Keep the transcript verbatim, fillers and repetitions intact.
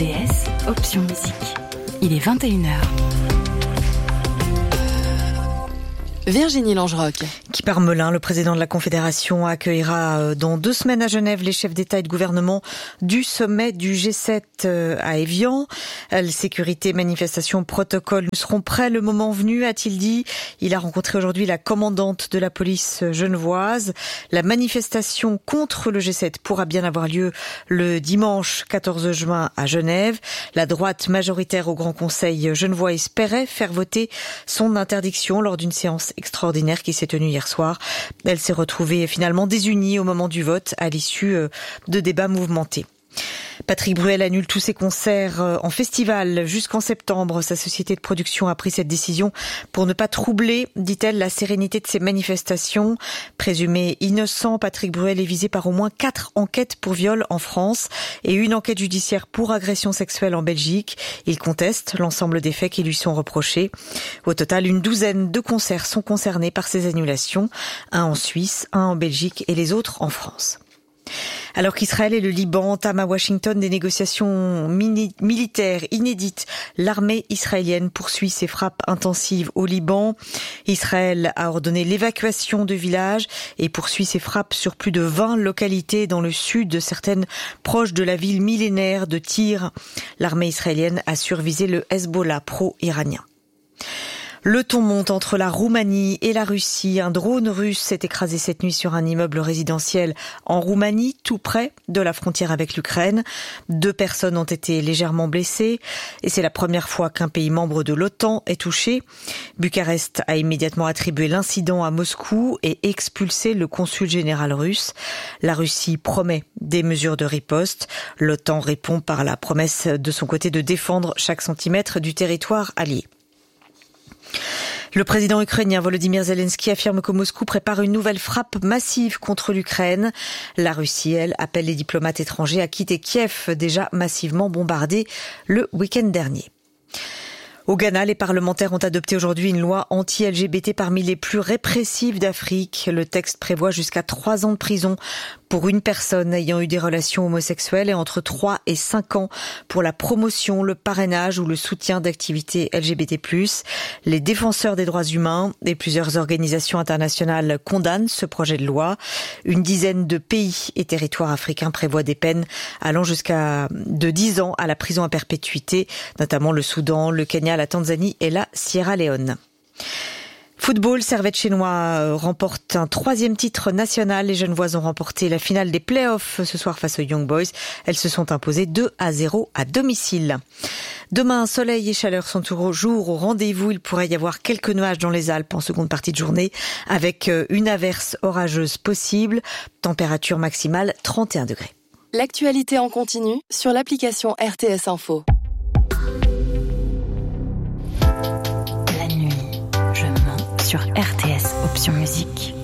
T S, option musique. Il est vingt et une heures. Virginie Langerock. Guy Parmelin, le président de la Confédération, accueillera dans deux semaines à Genève les chefs d'État et de gouvernement du sommet du G sept à Évian. Sécurité, manifestation, protocole, nous serons prêts le moment venu, a-t-il dit. Il a rencontré aujourd'hui la commandante de la police genevoise. La manifestation contre le G sept pourra bien avoir lieu le dimanche quatorze juin à Genève. La droite majoritaire au Grand Conseil genevois espérait faire voter son interdiction lors d'une séance extraordinaire qui s'est tenue hier soir. Elle s'est retrouvée finalement désunie au moment du vote à l'issue de débats mouvementés. Patrick Bruel annule tous ses concerts en festival jusqu'en septembre. Sa société de production a pris cette décision pour ne pas troubler, dit-elle, la sérénité de ses manifestations. Présumé innocent, Patrick Bruel est visé par au moins quatre enquêtes pour viol en France et une enquête judiciaire pour agression sexuelle en Belgique. Il conteste l'ensemble des faits qui lui sont reprochés. Au total, une douzaine de concerts sont concernés par ces annulations. Un en Suisse, un en Belgique et les autres en France. Alors qu'Israël et le Liban entament à Washington des négociations mini- militaires inédites, l'armée israélienne poursuit ses frappes intensives au Liban. Israël a ordonné l'évacuation de villages et poursuit ses frappes sur plus de vingt localités dans le sud, certaines proches de la ville millénaire de Tyr. L'armée israélienne a survisé le Hezbollah pro-iranien. Le ton monte entre la Roumanie et la Russie. Un drone russe s'est écrasé cette nuit sur un immeuble résidentiel en Roumanie, tout près de la frontière avec l'Ukraine. Deux personnes ont été légèrement blessées et c'est la première fois qu'un pays membre de l'OTAN est touché. Bucarest a immédiatement attribué l'incident à Moscou et expulsé le consul général russe. La Russie promet des mesures de riposte. L'OTAN répond par la promesse de son côté de défendre chaque centimètre du territoire allié. Le président ukrainien Volodymyr Zelensky affirme que Moscou prépare une nouvelle frappe massive contre l'Ukraine. La Russie, elle, appelle les diplomates étrangers à quitter Kiev, déjà massivement bombardé le week-end dernier. Au Ghana, les parlementaires ont adopté aujourd'hui une loi anti-L G B T parmi les plus répressives d'Afrique. Le texte prévoit jusqu'à trois ans de prison pour une personne ayant eu des relations homosexuelles et entre trois et cinq ans pour la promotion, le parrainage ou le soutien d'activités L G B T plus. Les défenseurs des droits humains et plusieurs organisations internationales condamnent ce projet de loi. Une dizaine de pays et territoires africains prévoient des peines allant jusqu'à de dix ans à la prison à perpétuité, notamment le Soudan, le Kenya, la Tanzanie et la Sierra Leone. Football, Servette chinois remporte un troisième titre national. Les Genevois ont remporté la finale des playoffs ce soir face aux Young Boys. Elles se sont imposées deux à zéro à domicile. Demain, soleil et chaleur sont toujours au rendez-vous. Il pourrait y avoir quelques nuages dans les Alpes en seconde partie de journée avec une averse orageuse possible. Température maximale trente et un degrés. L'actualité en continu sur l'application R T S Info. Sur R T S, option musique.